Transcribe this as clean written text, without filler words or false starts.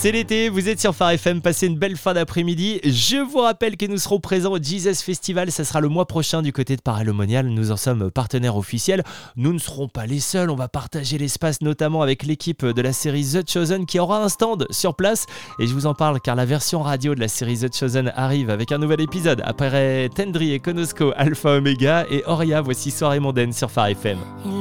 C'est l'été, vous êtes sur Phare FM, passez une belle fin d'après-midi. Je vous rappelle que nous serons présents au Jesus Festival, ça sera le mois prochain du côté de Paray-le-Monial. Nous en sommes partenaires officiels. Nous ne serons pas les seuls, on va partager l'espace notamment avec l'équipe de la série The Chosen qui aura un stand sur place. Et je vous en parle car la version radio de la série The Chosen arrive avec un nouvel épisode. Après Tendry et Konosko, Alpha Omega et Oria, voici Soirée mondaine sur Phare FM.